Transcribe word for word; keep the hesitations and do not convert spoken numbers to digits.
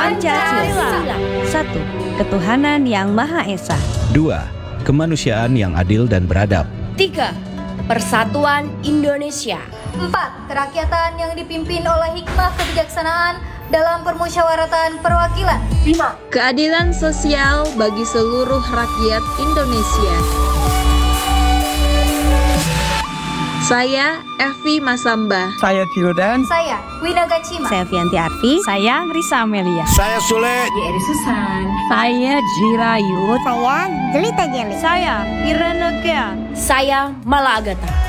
Pancasila. Satu, ketuhanan yang Maha Esa. Dua, kemanusiaan yang adil dan beradab. Tiga, persatuan Indonesia. Empat, kerakyatan yang dipimpin oleh hikmah kebijaksanaan dalam permusyawaratan perwakilan. Lima, keadilan sosial bagi seluruh rakyat Indonesia. Saya Evi Masamba. Saya Tirodan. Saya Wina Gacima. Saya Fianti Arfi. Saya Risa Amelia. Saya Sule. Yeri Susan. Saya Jirayut. Saya Jelita Jeli. Saya Irene Kea. Saya Mala Agatha.